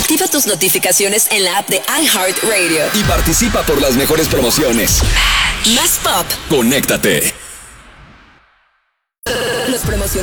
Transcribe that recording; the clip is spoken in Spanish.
Activa tus notificaciones en la app de iHeartRadio. Y participa por las mejores promociones. Más pop. Conéctate.